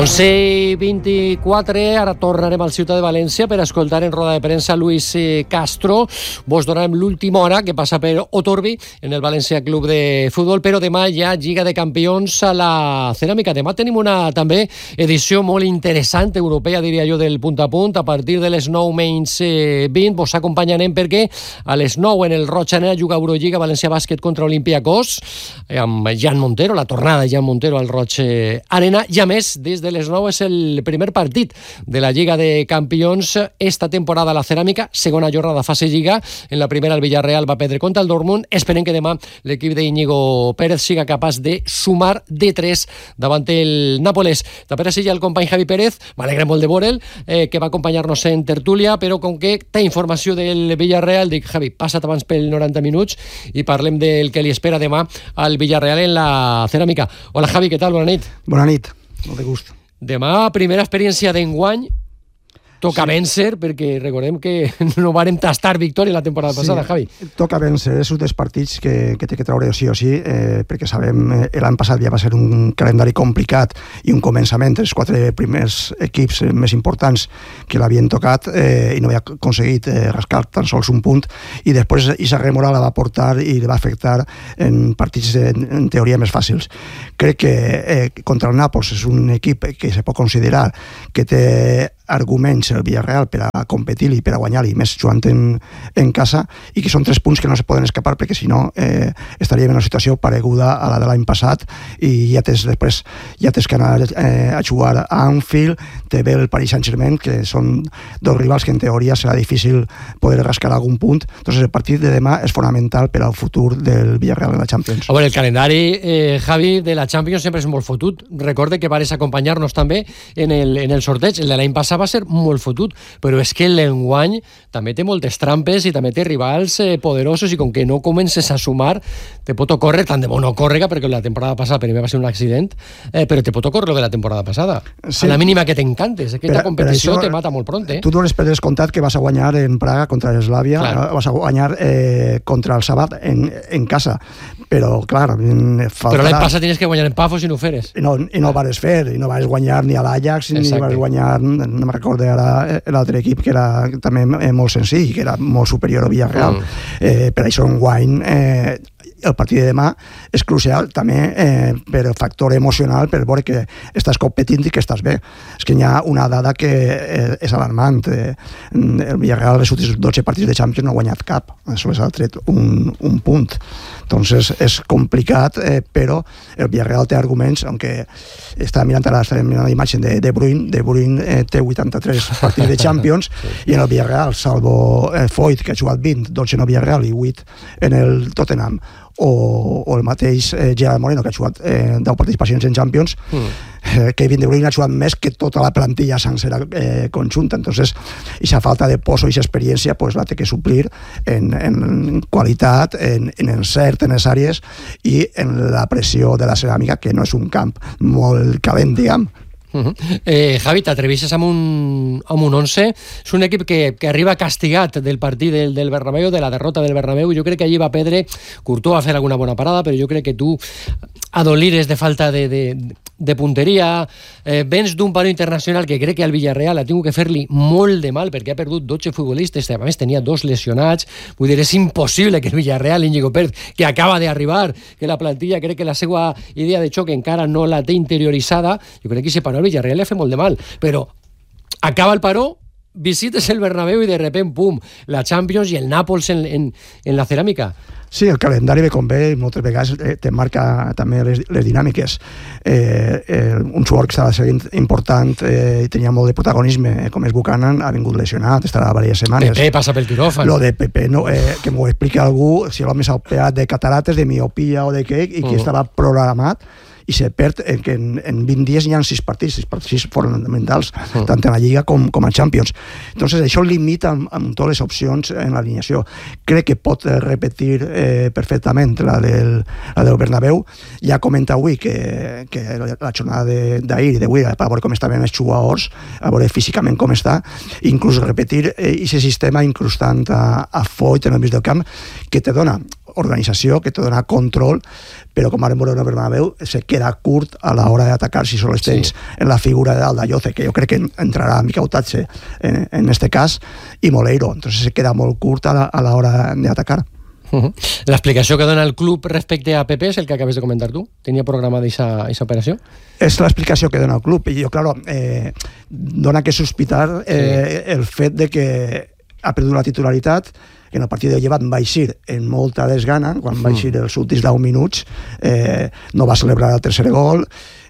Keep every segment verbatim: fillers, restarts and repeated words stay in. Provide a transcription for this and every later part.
onze i vint-i-quatre, ara tornarem al Ciutat de València per escoltar en roda de premsa Luis Castro. Vos donarem l'última hora que passa per Otorbi en el València Club de Futbol, però demà hi ha Lliga de Campions a la Ceràmica. Demà tenim una també edició molt interessant, europea, diria jo, del punt a punt, a partir de les nou menys vint. Vos acompanyarem perquè a les nou en el Roig Arena juga Eurolliga València Bàsquet contra Olympiacos, amb Jan Montero, la tornada de Jan Montero al Roig Arena, i a més, des de les nou és el primer partit de la Lliga de Campions esta temporada a la Ceràmica, segona jornada fase Lliga. En la primera el Villarreal va perdre contra el Dortmund. Esperem que demà l'equip d'Iñigo Pérez siga capaç de sumar de tres davant el Nàpoles. També així el company Javi Pérez, m'alegra molt de veure'l, eh, que va acompanyar-nos en tertúlia, però com que té informació del Villarreal, dic, Javi, passa't abans pel noranta minuts i parlem del que li espera demà al Villarreal en la Ceràmica. Hola Javi, què tal? Bona nit. Bona nit, molt de gust. Demà, primera experiència d'enguany, toca sí. vèncer, perquè recordem que no vàrem tastar victòria la temporada sí, passada, Javi. Toca vèncer, és un dels partits que, que té que treure sí o sí, eh, perquè sabem, eh, l'any passat ja va ser un calendari complicat i un començament, els quatre primers equips més importants que l'havien tocat eh, i no havia aconseguit eh, rascar tan sols un punt, i després aquesta remora la va portar i la va afectar en partits en, en teoria més fàcils. Crec que eh, contra el Nàpols és un equip que se pot considerar que té arguments el Villarreal per a competir-li, per a guanyar-li, més jugant en, en casa, i que són tres punts que no se poden escapar, perquè si no eh, estaríem en una situació pareguda a la de l'any passat, i ja tens després ja tens que anar eh, a jugar a Anfield, té bé el Paris Saint-Germain, que són dos rivals que en teoria serà difícil poder rascar algun punt. Entonces el partit de demà és fonamental per al futur del Villarreal en la Champions. A veure, el calendari, eh, Javi, de la Champions sempre és molt fotut. Recorde que vares acompanyar-nos també en el, en el sorteig. El de l'any passat va ser molt fotut, però és que l'enguany també té moltes trampes i també té rivals eh, poderosos, i com que no comences a sumar te pot ocórrer, tant de bo no córrega, perquè la temporada passada primer va ser un accident, eh, però te pot ocórrer lo de la temporada passada. Sí. A la mínima que t'encantes, aquesta competició això, te mata molt pront. Eh? Tu dones per descomptat que vas a guanyar en Praga contra l'Eslavia, claro. Vas a guanyar eh, contra el Sabat en, en casa, però clar, faltarà... Però l'any passat tenies que guanyar en Pafos i no ho feres. No, i no ho vas fer, i no vas guanyar ni a l'Ajax, ni vas guanyar, no me'n recordo ara l'altre equip, que era també molt senzill, que era molt superior al Villarreal. Mm. Eh, per això en guany eh, el partit de demà és crucial també eh, per el factor emocional, per veure que estàs competint i que estàs bé. És que hi ha una dada que eh, és alarmant. Eh, el Villarreal els últims dotze partits de Champions no ha guanyat cap, només ha tret un, un punt. Entonces és complicat, eh, però el Villarreal té arguments, aunque està mirant ara mirant la imatge de De Bruyne, De Bruyne eh, té vuitanta-tres partits de Champions, i en el Villarreal, salvo eh, Foyt, que ha jugat vint, dotze en el Villarreal i vuit en el Tottenham, o, o el mateix eh, Gerard Moreno, que ha jugat eh, deu participacions en Champions, mm. eh, Kevin De Bruyne ha jugat més que tota la plantilla sencera eh, conjunta. Entonces, aquesta falta de poso i experiència pues, la té que suplir en, en qualitat, en, en encert en les àrees i en la pressió de la Ceràmica, que no és un camp molt calent, diguem. Uh-huh. eh, Javi, t'atrevisses amb un, amb un onze. És un equip que, que arriba castigat del partit del, del Bernabéu, de la derrota del Bernabéu. Jo crec que allí va perdre. Courtois va fer alguna bona parada, però jo crec que tu adolires de falta de, de, de punteria. Eh, vens d'un partit internacional que crec que al Villarreal ha tingut que fer-li molt de mal, perquè ha perdut dotze futbolistes, a més tenia dos lesionats. Vull dir, és impossible que el Villarreal, Íñigo Pérez, que acaba d'arribar, que la plantilla crec que la seva idea de xoc encara no la té interioritzada, jo crec que se paró el Villarreal li ha fet molt de mal, però acaba el paró, visites el Bernabéu i de repent, pum, la Champions i el Nàpols en, en, en la Ceràmica. Sí, el calendari ve com ve, i moltes vegades eh, te marca també les, les dinàmiques. Eh, eh, un jugador que estava seguint important eh, i tenia molt de protagonisme, eh, com és Buchanan, ha vingut lesionat, estarà diverses setmanes. Pepe passa pel quiròfan. Lo de Pepe, no, eh, que m'ho explica algú, si l'home s'ha operat de catarates, de miopia o de què, i que uh-huh. estava programat, i se perd en que en, en vint dies hi ha sis partits, sis partits fonamentals, mm. tant en la Lliga com, com a Champions. Entonces això limita amb, amb totes les opcions en l'alineació. Crec que pot repetir eh, perfectament la del, la del Bernabéu. Ja comenta avui que, que la jornada d'ahir i d'avui, per veure com estaven els jugadors, a veure físicament com està, inclús repetir aquest eh, sistema incrustant a, a Foyt en el mig del camp, que te dona organització, que te dona control, però com ara en veure Bernabéu se queda curt a l'hora d'atacar si sols tens sí. en la figura d'Aldayoce, que jo crec que entrarà a Micautatge en, en este cas, i Moleiro, entonces se queda molt curt a l'hora d'atacar. Uh-huh. L'explicació que dona el club respecte a Pepe és el que acabes de comentar tu? Tenia programada aquesta operació? És l'explicació que dona el club, i jo, claro, eh, dona que sospitar eh, sí. el fet de que ha perdut la titularitat, que en el partit de llevat va eixir en molta desgana, quan va eixir els últims deu minuts, eh, no va celebrar el tercer gol,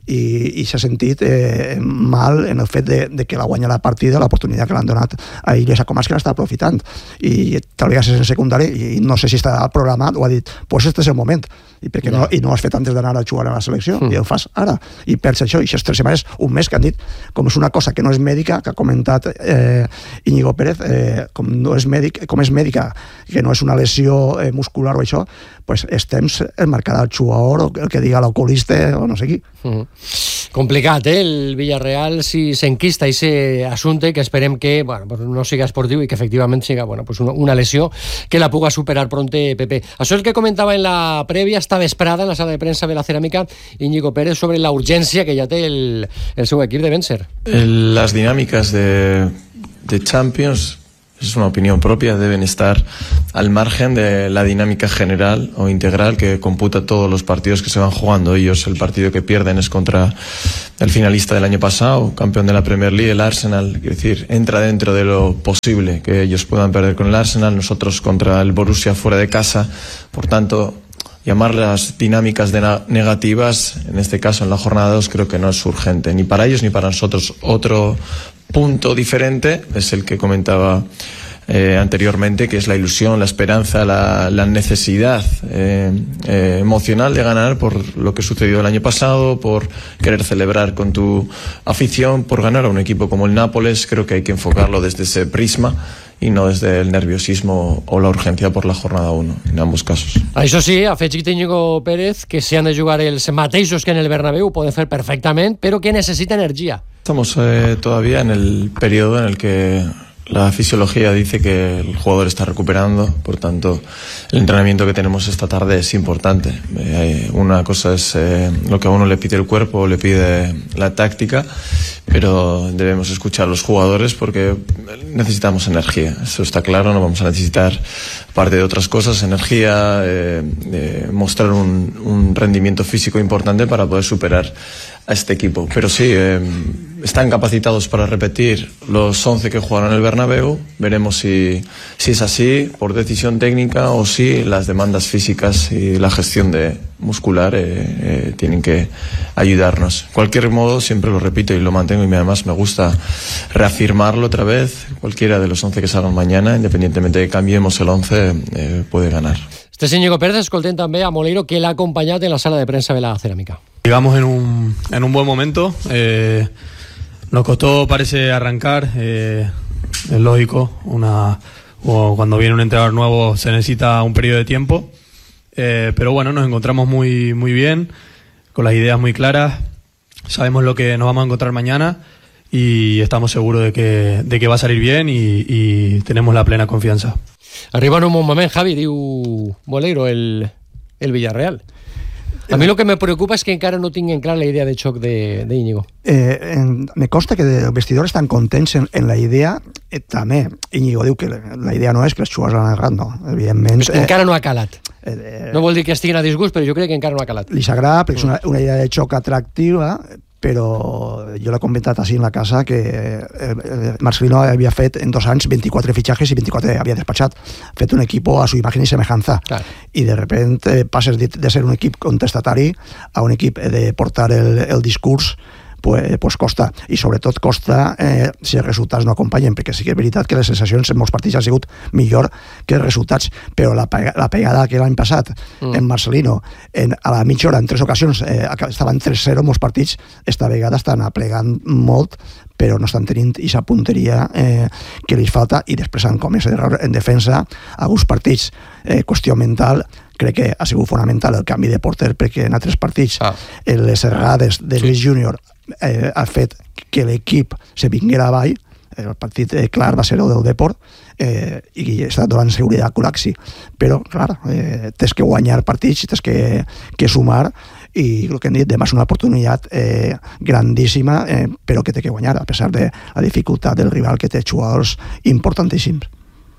i, i s'ha sentit eh, mal en el fet de, de que la guanya la partida, l'oportunitat que l'han donat a Iglesias Comas, que l'està aprofitant, i tal vegada és en secundari, i no sé si està programat o ha dit, pues este és el moment, i perquè no, i no ho has fet antes d'anar a jugar a la selecció, mm. i ho fas ara, i perds això, i aquestes tres setmanes, un mes que han dit, com és una cosa que no és mèdica, que ha comentat eh, Íñigo Pérez, eh, com no és mèdic, com és mèdica, que no és una lesió eh, muscular o això, pues els temps el marcarà el jugador, o el que diga l'oculista, o no sé qui. Mm. Complicat, eh? El Villarreal si s'enquista aquest assumpte, que esperem que bueno, pues no siga esportiu i que efectivament siga bueno, pues una, una lesió que la puga superar pronte Pepe. Això és el que comentava en la prèvia esta vesprada en la sala de premsa de la Ceràmica Íñigo Pérez sobre la urgència que ja té el, el seu equip de vèncer. Las dinámicas de, de Champions, es una opinión propia, deben estar al margen de la dinámica general o integral que computa todos los partidos que se van jugando. Ellos, el partido que pierden es contra el finalista del año pasado, campeón de la Premier League, el Arsenal. Es decir, entra dentro de lo posible que ellos puedan perder con el Arsenal, nosotros contra el Borussia fuera de casa. Por tanto, llamarlas dinámicas de negativas, en este caso en la jornada dos, creo que no es urgente, ni para ellos ni para nosotros. Otro punto diferente es el que comentaba eh, anteriormente, que es la ilusión, la esperanza, la, la necesidad eh, eh, emocional de ganar por lo que sucedió el año pasado, por querer celebrar con tu afición, por ganar a un equipo como el Nápoles. Creo que hay que enfocarlo desde ese prisma i no des del nerviosismo o la urgència per la jornada uno, en ambos casos. Això sí, ha afegit Íñigo Pérez que si han de jugar els mateixos que en el Bernabéu ho poden fer perfectament, però que necessita energia. Estamos eh, todavía en el periodo en el que la fisiología dice que el jugador está recuperando, por tanto el entrenamiento que tenemos esta tarde es importante. Eh, una cosa es eh, lo que a uno le pide el cuerpo, le pide la táctica, pero debemos escuchar a los jugadores porque necesitamos energía, eso está claro. No vamos a necesitar, aparte de otras cosas, energía, eh, eh, mostrar un, un rendimiento físico importante para poder superar a este equipo. Pero sí, eh, están capacitados para repetir los once que jugaron en el Bernabéu. Veremos si, si es así por decisión técnica o si las demandas físicas y la gestión de muscular eh, eh, tienen que ayudarnos. De cualquier modo, siempre lo repito y lo mantengo, y además me gusta reafirmarlo otra vez, cualquiera de los once que salgan mañana, independientemente de que cambiemos el once, eh, puede ganar. Este és Íñigo Pérez. Escoltem també a Moleiro, que l'ha acompanyat en la sala de premsa de la Ceràmica. Llegamos en un, en un buen momento. Eh, nos costó, parece, arrancar. Eh, es lógico. Una, o cuando viene un entrenador nuevo se necesita un periodo de tiempo. Eh, pero bueno, nos encontramos muy, muy bien, con las ideas muy claras. Sabemos lo que nos vamos a encontrar mañana y estamos seguros de que, de que va a salir bien y, y tenemos la plena confianza. Arriba en un bon moment, Javi, diu Moleiro, el, el Villarreal. A mi el que me preocupa és que encara no tinguin clar la idea de xoc d'Íñigo. Eh, en, me consta que el vestidor estan contents en, en la idea. Eh, també Íñigo diu que la idea no és que els jugadors l'han agarrat, no. Evidentment, eh, encara no ha calat. Eh, no vol dir que estiguin a disgust, però jo crec que encara no ha calat. Li s'agrada perquè és una, una idea de xoc atractiva, però jo l'he comentat així en la casa que Marcelino havia fet en dos anys vint-i-quatre fitxatges i vint-i-quatre havia despatxat, fet un equip a su imagen i semejanza, claro. I de repente passes de, de ser un equip contestatari a un equip de portar el, el discurs, pues, pues costa, i sobretot costa eh, si els resultats no acompanyen, perquè sí que és veritat que les sensacions en molts partits han sigut millor que els resultats, però la, la pegada que l'any passat mm. en Marcelino en, a la mitja hora en tres ocasions eh, estaven tres zero molts partits, esta vegada estan aplegant molt, però no estan tenint aquesta punteria eh, que li falta, i després han comès error en defensa a alguns partits. Eh, qüestió mental, crec que ha sigut fonamental el canvi de porter, perquè en altres partits ah. les errades de Luis Júnior eh, ha fet que l'equip se vinguera avall, el partit eh, clar va ser el del Depor, eh, i està donant seguretat Colaxi, però clar, eh, tens que guanyar partits, tens que, que sumar, i el que hem dit, demà és una oportunitat eh, grandíssima, eh, però que té que guanyar, a pesar de la dificultat del rival, que té jugadors importantíssims.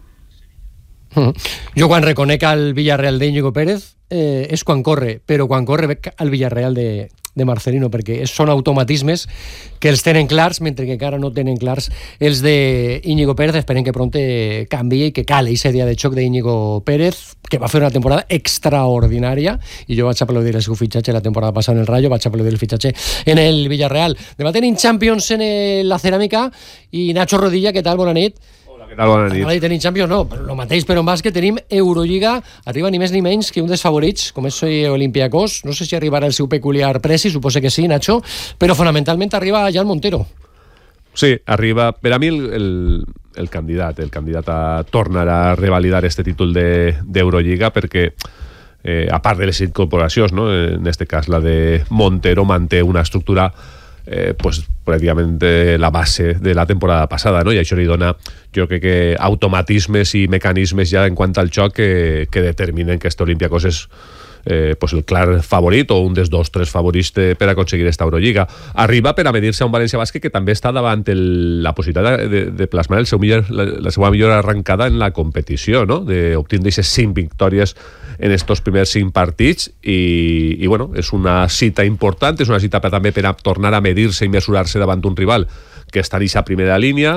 Jo quan reconec al Villarreal d'Íñigo Pérez eh, és quan corre, però quan corre veig al Villarreal de, de Marcelino, perquè són automatismes que els tenen clars, mentre que encara no tenen clars els de Íñigo Pérez. Esperem que pronte canvi i que cale aquest dia de xoc d'Íñigo Pérez, que va fer una temporada extraordinària, i jo vaig aplaudir el seu fitxatge la temporada passada en el Rayo, vaig aplaudir el fitxatge en el Villarreal. Demà tenim Champions en la Ceràmica, i Nacho Rodilla, què tal? Bona nit. Què tal, bona nit? Ara tenim Champions, no, però el mateix, però en bàsquet tenim Eurolliga, arriba ni més ni menys que un dels favorits, com és Olympiacos. No sé si arribarà el seu peculiar preci, suposo que sí, Nacho, però fonamentalment arriba Jan Montero. Sí, arriba, per a mi, el, el, el candidat, el candidat a tornar a revalidar este títol d'Eurolliga, perquè eh, a part de les incorporacions, no? En este cas la de Montero manté una estructura Eh, pues prácticamente la base de la temporada passada, no? I això li dona, jo crec que automatismes i mecanismes ja en quant al xoc que, que determinen que este Olympiacos és eh, pues el clar favorit o un dels dos, tres favorits de, per aconseguir esta Eurolliga. Arriba per a medir-se a un València Bàsquet que també està davant el, la possibilitat de, de plasmar el seu millor, la, la seva millor arrencada en la competició, no? D'obtindre aquestes cinc victòries en estos primers cinc partits, i, i bueno, és una cita important, és una cita per, també per a tornar a medir-se i mesurar-se davant d'un rival que està en aquesta primera línia,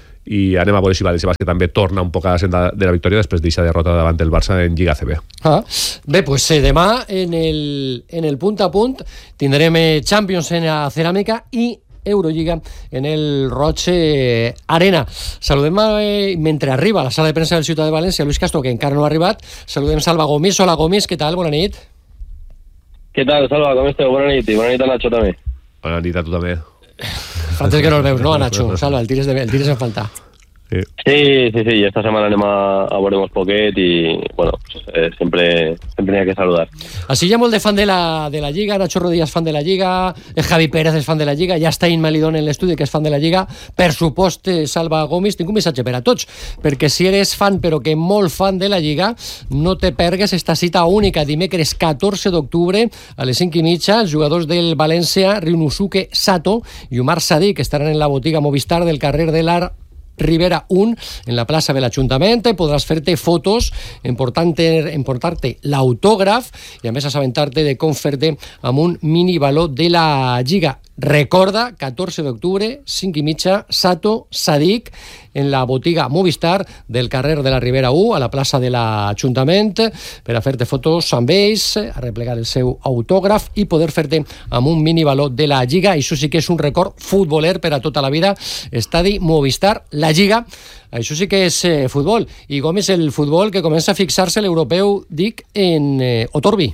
i anem a veure si València Bàsquet també torna un poc a la senda de la victòria després d'aquesta derrota davant del Barça en Lliga A C B. Ah, bé, pues eh, demà en el, en el punt a punt tindrem eh, Champions en la Ceràmica i Eurolliga en el Roche Arena. Saludem, eh, mentre arriba a la sala de premsa del Ciutat de València, Luis Castro, que encara no ha arribat. Saludem Salva Gomis. Hola, Gomis, què tal? Bona nit. Què tal, Salva? Com esteu? Bona nit. I bona nit a Nacho també. Bona nit a tu també. Fa temps que no el veus, no, a Nacho? Salva, el tires, de, el tires en falta. Sí, sí, sí, sí. Esta semana anem a, a veure un poquet i, bueno, eh, sempre, sempre n'hi ha que saludar. Així hi ha molt de fan de la, de la Lliga. Nacho Rodríguez fan de la Lliga, Javi Pérez és fan de la Lliga, ja està Inma Lidón en l'estudi, que és fan de la Lliga. Per supost, Salva Gomis, tinc un missatge per a tots, perquè si eres fan, però que molt fan de la Lliga, no te pergues esta cita única, dimecres catorze d'octubre a les cinc i mitja, els jugadors del València, Ryunosuke Sato i Omar Sadik, que estaran en la botiga Movistar del carrer de l'Art Rivera un, en la plaça de l'Ajuntament. Podràs fer-te fotos, emportar-te l'autògraf i a més assabentar-te de com fer-te amb un mini baló de la Lliga. Recorda, catorze d'octubre, cinc i mitja, Sato, Sadik, en la botiga Movistar del carrer de la Ribera u, a la plaça de l'Ajuntament, per a fer-te fotos amb ells, a replegar el seu autògraf i poder fer-te amb un mini baló de la Lliga. Això sí que és un record futboler per a tota la vida. Estadi Movistar, la Lliga. Això sí que és eh, futbol. I com és el futbol que comença a fixar-se l'europeu, dic, en eh, Otorbi.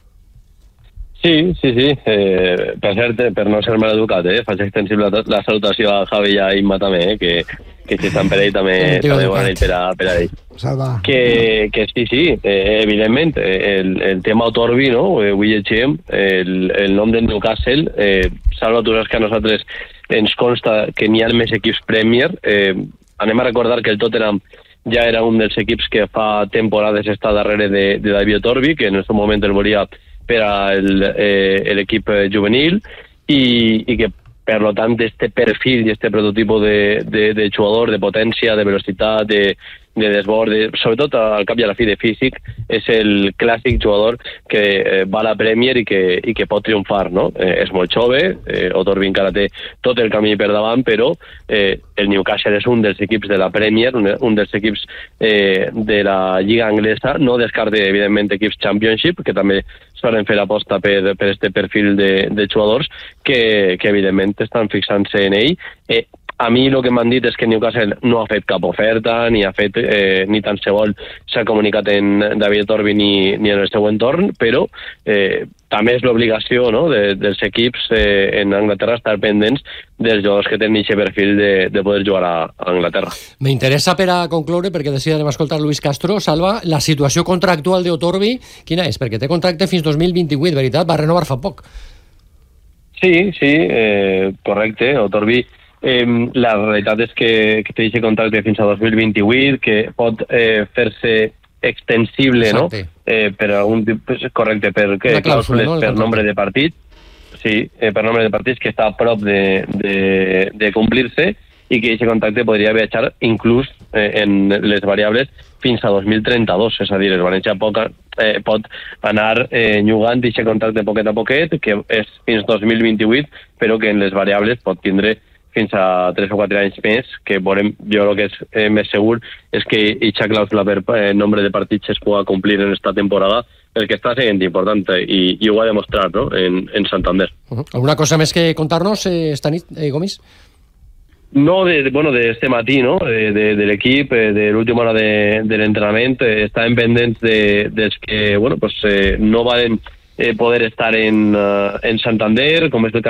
Sí, sí, sí. Eh, per cert, per no ser mal educat, eh, faig extensible la, la salutació a Javi i a Imma també, eh, que, que si estan per ell també, també bona nit per a, per a ell. Salva. Que, que sí, sí, eh, evidentment, el, el tema Otorbi, no? Avui llegim el, el nom del Newcastle. Eh, Salva, tu saps que a nosaltres ens consta que n'hi ha més equips Premier. Eh, anem a recordar que el Tottenham ja era un dels equips que fa temporades està darrere de, de David Otorbi, que en aquest moment el volia per a l'equip eh, juvenil, i, i que per lo tant este perfil i este prototipo de, de, de jugador, de potència, de velocitat, de, de desbord, de, sobretot al cap i a la fi de físic, és el clàssic jugador que eh, va a la Premier i que, i que pot triomfar, no? Eh, és molt jove, eh, Otorbi encara té tot el camí per davant, però eh, el Newcastle és un dels equips de la Premier, un, un dels equips eh, de la Lliga Anglesa. No descarte, evidentment, equips Championship, que també solen fer aposta per, per este perfil de, de jugadors que, que evidentment estan fixant-se en ell. Eh, a mi el que m'han dit és que Newcastle no ha fet cap oferta, ni ha fet eh, ni tan segon s'ha comunicat en David Otorbi ni, ni en el seu entorn, però eh, també és l'obligació, no?, de, dels equips eh, en Anglaterra estar pendents dels jugadors que tenen aquest perfil de, de poder jugar a, a Anglaterra. M'interessa, per a concloure, perquè decidirem escoltar Luis Castro, Salva, la situació contractual d'Otorbi, quina és? Perquè té contracte fins dos mil vint-i-vuit, veritat? Va renovar fa poc. Sí, sí, eh, correcte. Otorbi Eh, la realitat és que, que té aquest contracte fins a dos mil vint-i-vuit, que pot eh, fer-se extensible, no? Eh, per algun tipus, correcte, per què? Clàusules, no? Per nombre de partits, sí, eh, per nombre de partits que està a prop de, de, de complir-se, i que aquest contracte podria viatjar inclús eh, en les variables fins a dos mil trenta-dos, és a dir, el València pot, eh, pot anar eh, llogant aquest contracte poquet a poquet, que és fins dos mil vint-i-vuit, però que en les variables pot tindre fins a tres o quatre anys més, que veurem, jo el que és eh, més segur és que aquesta clàusula per eh, nombre de partits es pugui complir en esta temporada, el que està sent important i, i ho ha demostrat, no? en, en Santander. Uh-huh. Alguna cosa més que contar-nos eh, esta nit, eh, Gomis? No, de, bueno, de este matí, ¿no? De, de, de l'equip, eh, de l'última hora de, de l'entrenament, eh, estaven pendents de, dels que, bueno, pues eh, no van eh, poder estar en, uh, en Santander, com és el cas